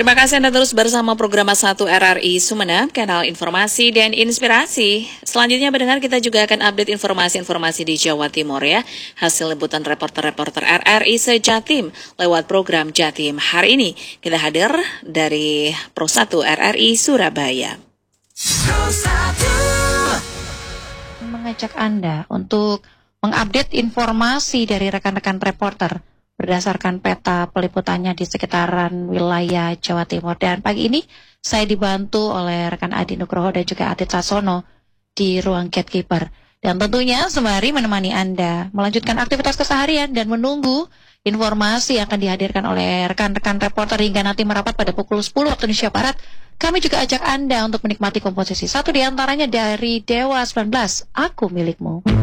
Terima kasih Anda terus bersama program 1 RRI Sumeneb, kanal informasi dan inspirasi. Selanjutnya pendengar, kita juga akan update informasi-informasi di Jawa Timur ya. Hasil liputan reporter-reporter RRI seJatim lewat program Jatim. Hari ini kita hadir dari Pro 1 RRI Surabaya. Mengajak Anda untuk mengupdate informasi dari rekan-rekan reporter berdasarkan peta peliputannya di sekitaran wilayah Jawa Timur. Dan pagi ini saya dibantu oleh rekan Adi Nugroho dan juga Adit Sasono di ruang gatekeeper. Dan tentunya sembari menemani Anda melanjutkan aktivitas keseharian dan menunggu informasi yang akan dihadirkan oleh rekan-rekan reporter hingga nanti merapat pada pukul 10 waktu Indonesia Barat. Kami juga ajak Anda untuk menikmati komposisi satu di antaranya dari Dewa 19, Aku Milikmu.